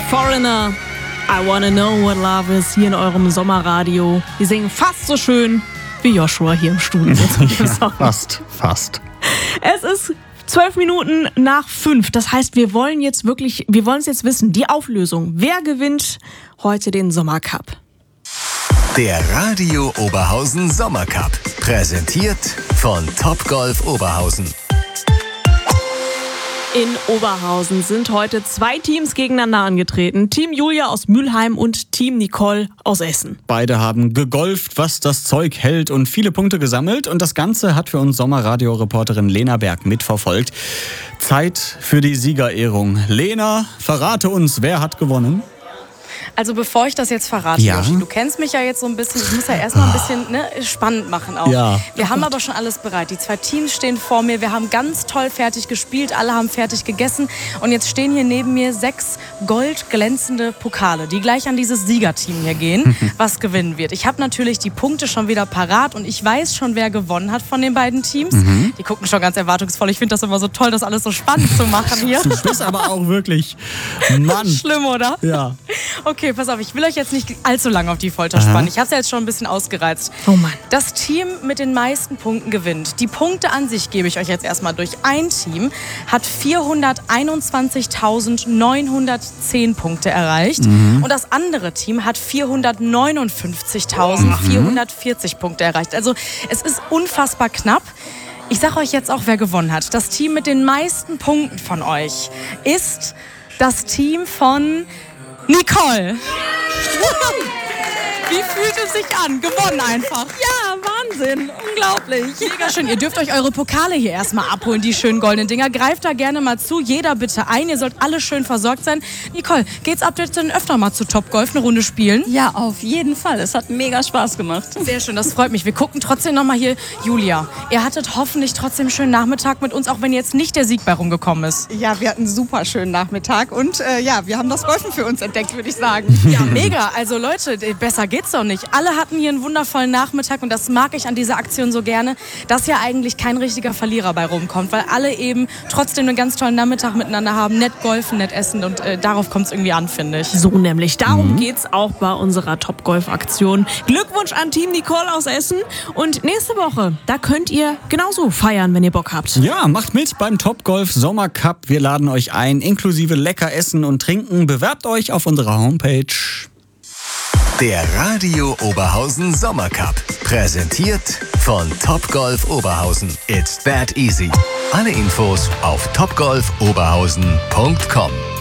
Foreigner. I wanna know what love is hier in eurem Sommerradio. Die singen fast so schön wie Joshua hier im Studio. Ja, fast. Es ist 12 Minuten nach 5. Das heißt, wir wollen es jetzt wissen. Die Auflösung. Wer gewinnt heute den Sommercup? Der Radio Oberhausen Sommercup. Präsentiert von Topgolf Oberhausen. In Oberhausen sind heute 2 Teams gegeneinander angetreten. Team Julia aus Mülheim und Team Nicole aus Essen. Beide haben gegolft, was das Zeug hält, und viele Punkte gesammelt. Und das Ganze hat für uns Sommerradio-Reporterin Lena Berg mitverfolgt. Zeit für die Siegerehrung. Lena, verrate uns, wer hat gewonnen? Also bevor ich das jetzt verrate, Ja. Joshi, du kennst mich ja jetzt so ein bisschen, ich muss ja erstmal ein bisschen spannend machen auch. Ja. Wir haben aber schon alles bereit. Die 2 Teams stehen vor mir, wir haben ganz toll fertig gespielt, alle haben fertig gegessen und jetzt stehen hier neben mir 6 goldglänzende Pokale, die gleich an dieses Siegerteam hier gehen, was gewinnen wird. Ich habe natürlich die Punkte schon wieder parat und ich weiß schon, wer gewonnen hat von den beiden Teams. Die gucken schon ganz erwartungsvoll. Ich finde das immer so toll, das alles so spannend zu machen hier. Du bist aber auch wirklich Mann. Schlimm, oder? Ja. Okay, pass auf, ich will euch jetzt nicht allzu lange auf die Folter spannen. Ich habe es ja jetzt schon ein bisschen ausgereizt. Oh Mann. Das Team mit den meisten Punkten gewinnt. Die Punkte an sich gebe ich euch jetzt erstmal durch. Ein Team hat 421.910 Punkte erreicht und das andere Team hat 459.440 Punkte erreicht. Also es ist unfassbar knapp. Ich sage euch jetzt auch, wer gewonnen hat. Das Team mit den meisten Punkten von euch ist das Team von Nicole. Wie fühlt es sich an? Gewonnen einfach. Ja, Wahnsinn. Unglaublich. Mega schön. Ihr dürft euch eure Pokale hier erstmal abholen, die schönen goldenen Dinger. Greift da gerne mal zu. Jeder bitte ein. Ihr sollt alle schön versorgt sein. Nicole, geht's ab jetzt denn öfter mal zu Topgolf eine Runde spielen? Ja, auf jeden Fall. Es hat mega Spaß gemacht. Sehr schön, das freut mich. Wir gucken trotzdem nochmal hier. Julia, ihr hattet hoffentlich trotzdem einen schönen Nachmittag mit uns, auch wenn jetzt nicht der Sieg bei rumgekommen ist. Ja, wir hatten einen super schönen Nachmittag und wir haben das Golfen für uns entdeckt, würde ich sagen. Ja, mega. Also Leute, besser geht's doch nicht. Alle hatten hier einen wundervollen Nachmittag und das mag ich an dieser Aktion so gerne, dass ja eigentlich kein richtiger Verlierer bei rumkommt, weil alle eben trotzdem einen ganz tollen Nachmittag miteinander haben, nett golfen, nett essen und darauf kommt es irgendwie an, finde ich. So nämlich. Darum geht's auch bei unserer Topgolf-Aktion. Glückwunsch an Team Nicole aus Essen. Und nächste Woche, da könnt ihr genauso feiern, wenn ihr Bock habt. Ja, macht mit beim Topgolf Sommercup. Wir laden euch ein, inklusive lecker Essen und Trinken. Bewerbt euch auf unserer Homepage. Der Radio Oberhausen Sommercup. Präsentiert von Topgolf Oberhausen. It's that easy. Alle Infos auf topgolfoberhausen.com.